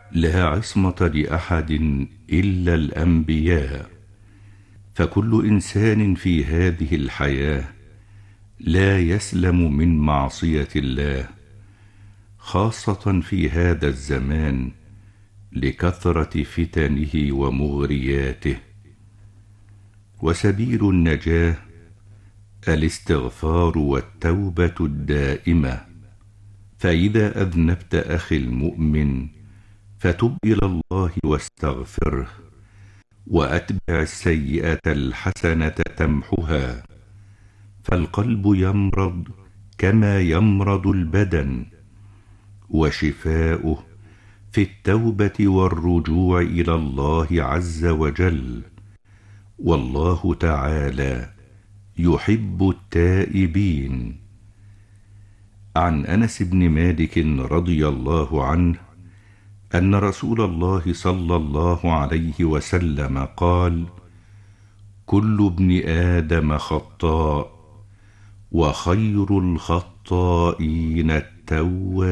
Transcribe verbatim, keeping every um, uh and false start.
لا عصمة لأحد إلا الأنبياء، فكل إنسان في هذه الحياة لا يسلم من معصية الله، خاصة في هذا الزمان لكثرة فتنه ومغرياته. وسبيل النجاة الاستغفار والتوبة الدائمة. فإذا أذنبت أخي المؤمن فتب إلى الله واستغفره، وأتبع السيئة الحسنة تمحها، فالقلب يمرض كما يمرض البدن، وشفاؤه في التوبة والرجوع إلى الله عز وجل، والله تعالى يحب التائبين. عن أنس بن مالك رضي الله عنه أن رسول الله صلى الله عليه وسلم قال: كل ابن آدم خطاء، وخير الخطائين التوابون.